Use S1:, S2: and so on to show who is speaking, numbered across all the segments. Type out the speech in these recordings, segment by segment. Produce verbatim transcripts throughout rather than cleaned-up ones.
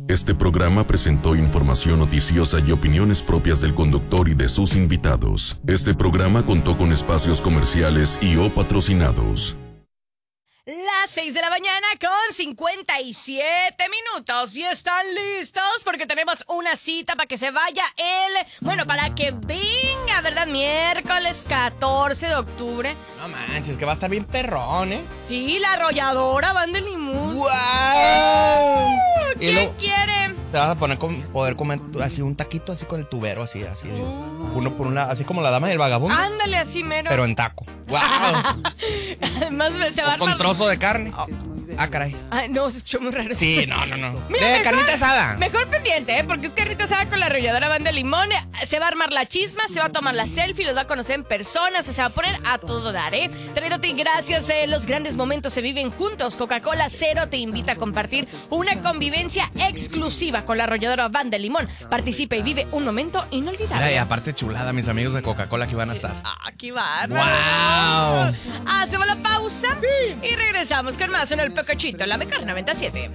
S1: Este programa presentó información noticiosa y opiniones propias del conductor y de sus invitados. Este programa contó con espacios comerciales y o patrocinados.
S2: Las seis de la mañana con cincuenta y siete minutos. ¿Y están listos? Porque tenemos una cita para que se vaya el... Bueno, para que venga, ¿verdad? Miércoles catorce de octubre.
S3: No manches, que va a estar bien perrón, ¿eh?
S2: Sí, la arrolladora Van de Limón.
S3: ¡Wow!
S2: ¿Quién
S3: lo,
S2: quiere?
S3: Te vas a poner con, poder comer así un taquito así con el tubero, así, así. Uh. Uno por una, así como la dama y el vagabundo.
S2: Ándale, así mero.
S3: Pero en taco. ¡Wow!
S2: Además se va a
S3: con trozo de carne. Oh. Ah, caray.
S2: Ay, no, se escuchó muy raro.
S3: Sí, no, no, no.
S2: Mira,
S3: de
S2: mejor,
S3: carnita asada.
S2: Mejor pendiente, ¿eh? Porque es carnita asada con la arrolladora Van de Limón. Se va a armar la chisma, se va a tomar la selfie, los va a conocer en persona, se va a poner a todo dar, ¿eh? Traídote gracias, eh, los grandes momentos se viven juntos. Coca-Cola Cero te invita a compartir una convivencia exclusiva con la arrolladora Van de Limón. Participa y vive un momento inolvidable.
S3: Mira, y aparte chulada, mis amigos de Coca-Cola que van a estar.
S2: Ah, aquí va.
S3: ¡Wow!
S2: Hacemos la pausa sí. Y regresamos con más en el Pecachito, la Mejor noventa y siete.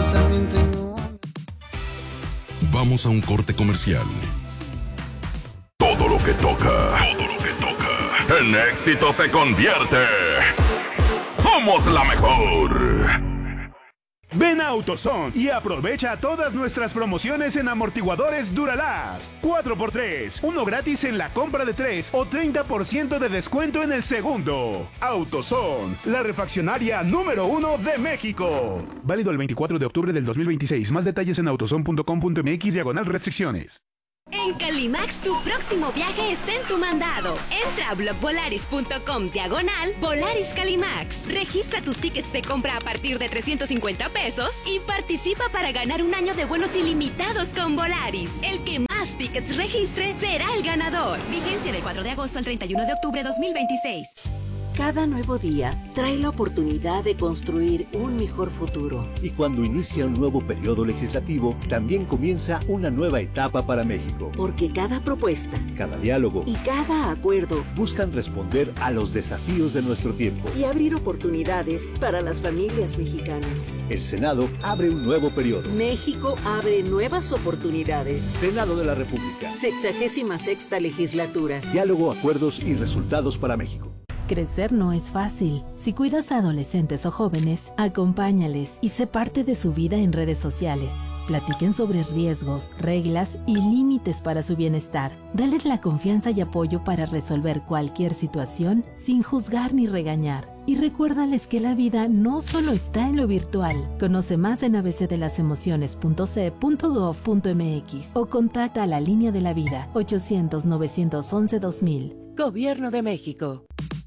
S1: Vamos a un corte comercial. Todo lo que toca, todo lo que toca, en éxito se convierte. ¡Somos la mejor!
S4: Ven a AutoZone y aprovecha todas nuestras promociones en amortiguadores Duralast. cuatro por tres, uno gratis en la compra de tres o treinta por ciento de descuento en el segundo. AutoZone, la refaccionaria número uno de México. Válido el veinticuatro de octubre del dos mil veintiséis. Más detalles en autozone punto com punto m x diagonal restricciones.
S5: En Calimax, tu próximo viaje está en tu mandado. Entra a blogvolaris.com diagonal Volaris Calimax. Registra tus tickets de compra a partir de trescientos cincuenta pesos y participa para ganar un año de vuelos ilimitados con Volaris. El que más tickets registre será el ganador. Vigencia del cuatro de agosto al treinta y uno de octubre de dos mil veintiséis.
S6: Cada nuevo día trae la oportunidad de construir un mejor futuro.
S7: Y cuando inicia un nuevo periodo legislativo, también comienza una nueva etapa para México.
S6: Porque cada propuesta,
S7: cada diálogo
S6: y cada acuerdo
S7: buscan responder a los desafíos de nuestro tiempo
S6: y abrir oportunidades para las familias mexicanas.
S7: El Senado abre un nuevo periodo.
S6: México abre nuevas oportunidades.
S7: Senado de la República.
S6: Sexagésima sexta legislatura.
S7: Diálogo, acuerdos y resultados para México.
S8: Crecer no es fácil. Si cuidas a adolescentes o jóvenes, acompáñales y sé parte de su vida en redes sociales. Platiquen sobre riesgos, reglas y límites para su bienestar. Dales la confianza y apoyo para resolver cualquier situación sin juzgar ni regañar. Y recuérdales que la vida no solo está en lo virtual. Conoce más en a b c de las emociones punto c e punto gov punto m x o contacta a la Línea de la Vida ochocientos, novecientos once, dos mil. Gobierno de México.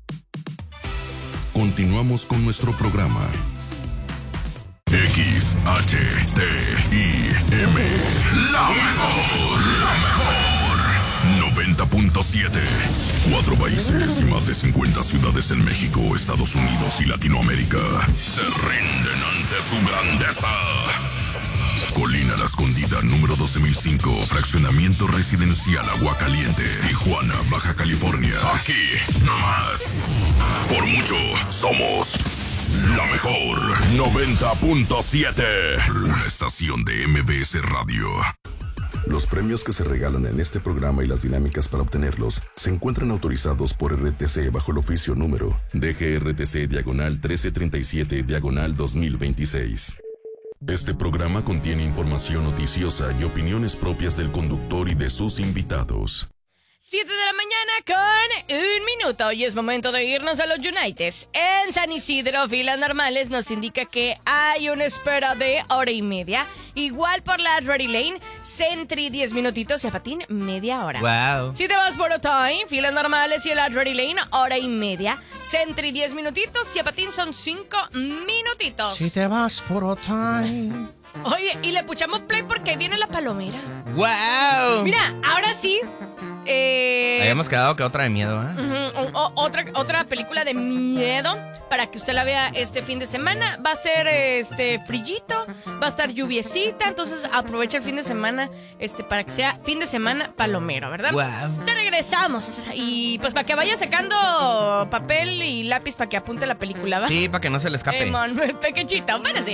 S1: Continuamos con nuestro programa. X H T I M, la mejor, la mejor. noventa punto siete. Cuatro países y más de cincuenta ciudades en México, Estados Unidos y Latinoamérica se rinden ante su grandeza. Colina La Escondida, número doce mil cinco, fraccionamiento residencial Aguacaliente, Tijuana, Baja California. Aquí, nomás. Por mucho, somos la mejor. noventa punto siete. Una estación de M B S Radio. Los premios que se regalan en este programa y las dinámicas para obtenerlos se encuentran autorizados por R T C bajo el oficio número D G R T C diagonal trece treinta y siete diagonal dos mil veintiséis. Este programa contiene información noticiosa y opiniones propias del conductor y de sus invitados.
S2: siete de la mañana con un minuto y es momento de irnos a los Unites. En San Isidro, filas normales nos indica que hay una espera de hora y media. Igual por la Ready Lane, Sentry diez minutitos y a patín media hora.
S3: Wow.
S2: Si te vas por Otay, filas normales y el Ready Lane, hora y media. Sentry diez minutitos y a patín son cinco minutitos.
S3: Si te vas por Otay.
S2: Oye, y le puchamos play porque viene la palomera.
S3: ¡Wow!
S2: Mira, ahora sí. Eh,
S3: Habíamos quedado que otra de miedo, ¿eh?
S2: Uh-huh, o, o, otra, otra película de miedo para que usted la vea este fin de semana. Va a ser este frillito, va a estar lluviecita, entonces aprovecha el fin de semana este para que sea fin de semana palomero, ¿verdad?
S3: Wow.
S2: Ya regresamos y pues para que vaya sacando papel y lápiz para que apunte la película, ¿va?
S3: Sí, para que no se le escape.
S2: Emanuel Pequechito, bueno, sí.